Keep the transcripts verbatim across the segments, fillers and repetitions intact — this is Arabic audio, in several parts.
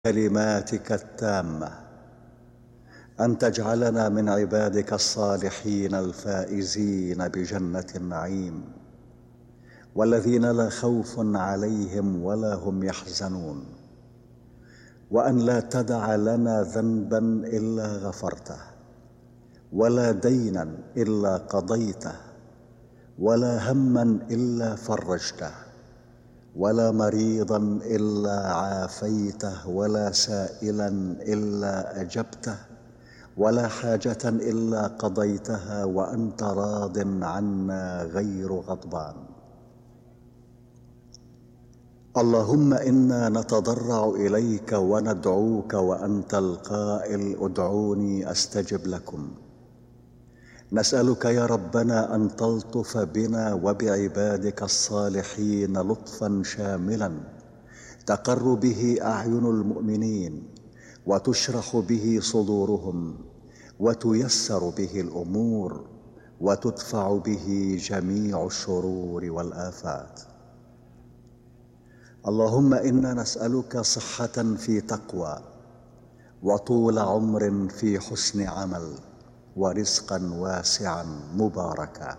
كلماتك التامة أن تجعلنا من عبادك الصالحين الفائزين بجنة النعيم، والذين لا خوف عليهم ولا هم يحزنون، وأن لا تدع لنا ذنبا إلا غفرته، ولا دينا إلا قضيته، ولا هما إلا فرجته، ولا مريضا إلا عافيته، ولا سائلا إلا أجبته، ولا حاجة إلا قضيتها وأنت راض عنا غير غضبان. اللهم إنا نتضرع إليك وندعوك وأنت القائل ادعوني أستجب لكم. نسألك يا ربنا أن تلطف بنا وبعبادك الصالحين لطفا شاملا تقر به أعين المؤمنين، وتشرح به صدورهم، وتيسر به الأمور، وتدفع به جميع الشرور والآفات. اللهم إنا نسألك صحة في تقوى، وطول عمر في حسن عمل، ورزقا واسعا مباركا.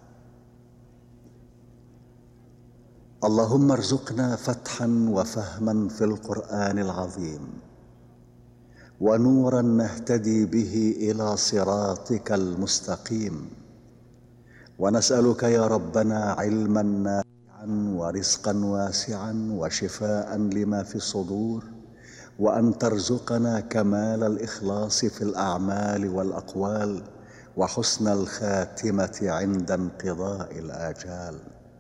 اللهم ارزقنا فتحا وفهما في القرآن العظيم، ونورا نهتدي به إلى صراطك المستقيم. ونسألك يا ربنا علما نافعا ورزقا واسعا وشفاء لما في الصدور، وأن ترزقنا كمال الإخلاص في الأعمال والأقوال، وحسن الخاتمة عند انقضاء الآجال.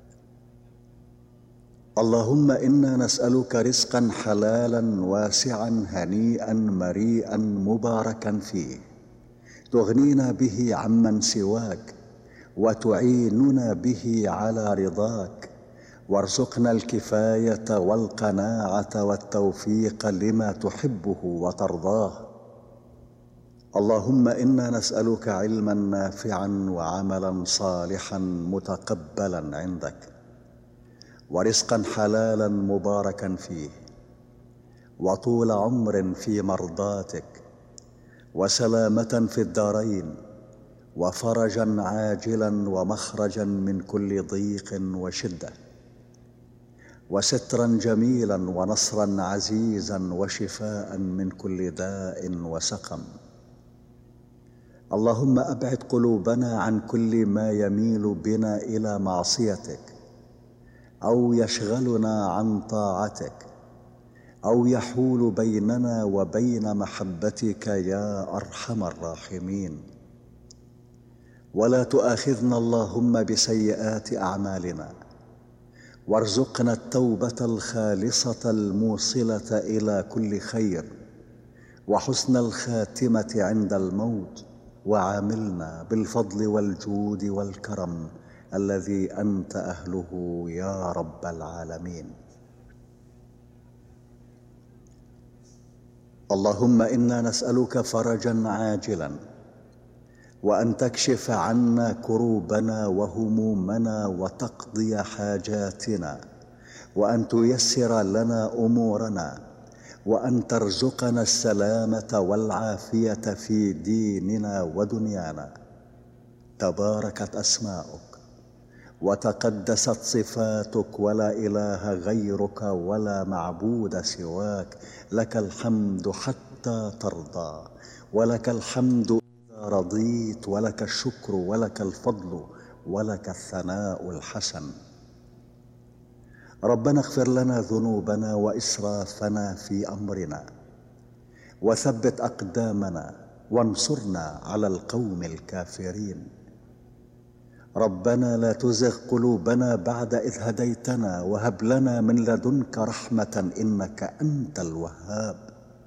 اللهم إنا نسألك رزقا حلالا واسعا هنيئا مريئا مباركا فيه، تغنينا به عمن سواك، وتعيننا به على رضاك، وارزقنا الكفاية والقناعة والتوفيق لما تحبه وترضاه. اللهم إنا نسألك علما نافعا وعملا صالحا متقبلا عندك، ورزقا حلالا مباركا فيه، وطول عمر في مرضاتك، وسلامة في الدارين، وفرجا عاجلا ومخرجا من كل ضيق وشدة، وسترا جميلا ونصرا عزيزا وشفاء من كل داء وسقم. اللهم أبعد قلوبنا عن كل ما يميل بنا إلى معصيتك، أو يشغلنا عن طاعتك، أو يحول بيننا وبين محبتك يا أرحم الراحمين. ولا تؤاخذنا اللهم بسيئات أعمالنا، وارزقنا التوبة الخالصة الموصلة إلى كل خير، وحسن الخاتمة عند الموت، وعاملنا بالفضل والجود والكرم الذي أنت أهله يا رب العالمين. اللهم إنا نسألك فرجا عاجلا، وأن تكشف عنا كروبنا وهمومنا، وتقضي حاجاتنا، وأن تيسر لنا أمورنا، وأن ترزقنا السلامة والعافية في ديننا ودنيانا. تباركت أسماؤك، وتقدست صفاتك، ولا إله غيرك ولا معبود سواك. لك الحمد حتى ترضى، ولك الحمد إذا رضيت، ولك الشكر ولك الفضل ولك الثناء الحسن. ربنا اغفر لنا ذنوبنا وإسرافنا في أمرنا، وثبت أقدامنا، وانصرنا على القوم الكافرين. ربنا لا تزغ قلوبنا بعد إذ هديتنا، وهب لنا من لدنك رحمة إنك أنت الوهاب.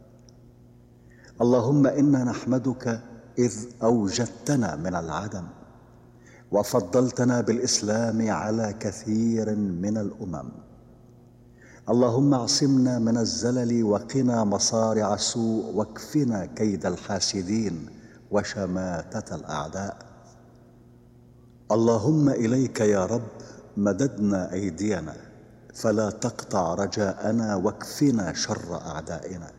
اللهم إنا نحمدك إذ أوجدتنا من العدم، وفضلتنا بالإسلام على كثير من الأمم. اللهم اعصمنا من الزلل، وقنا مصارع السوء، واكفنا كيد الحاسدين وشماتة الأعداء. اللهم إليك يا رب مددنا أيدينا، فلا تقطع رجاءنا، واكفنا شر أعدائنا.